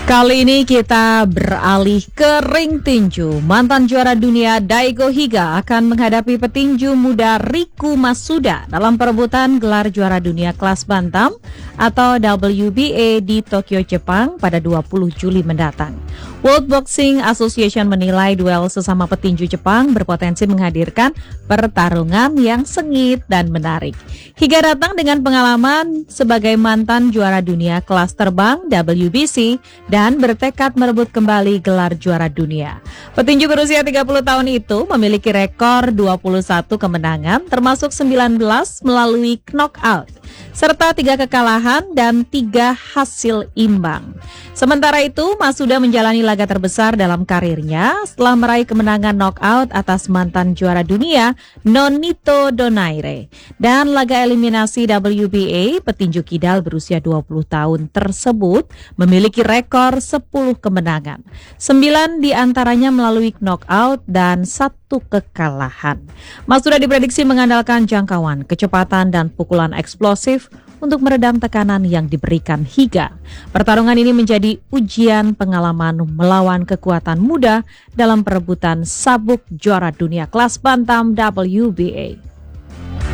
Kali ini kita beralih ke ring tinju. Mantan juara dunia Daigo Higa akan menghadapi petinju muda Riku Masuda dalam perebutan gelar juara dunia kelas bantam atau WBA di Tokyo, Jepang pada 20 Juli mendatang. World Boxing Association menilai duel sesama petinju Jepang berpotensi menghadirkan pertarungan yang sengit dan menarik. Higa datang dengan pengalaman sebagai mantan juara dunia kelas terbang WBC dan bertekad merebut kembali gelar juara dunia. Petinju berusia 30 tahun itu memiliki rekor 21 kemenangan termasuk 19 melalui knockout serta 3 kekalahan dan 3 hasil imbang. Sementara itu, Masuda menjalani laga terbesar dalam karirnya setelah meraih kemenangan knockout atas mantan juara dunia Nonito Donaire. Dan laga eliminasi WBA, petinju kidal berusia 20 tahun tersebut memiliki rekor 10 kemenangan. 9 diantaranya melalui knockout dan 1 kekalahan. Masuda diprediksi mengandalkan jangkauan, kecepatan, dan pukulan eksplosif untuk meredam tekanan yang diberikan Higa. Pertarungan ini menjadi ujian pengalaman melawan kekuatan muda dalam perebutan sabuk juara dunia kelas bantam WBA.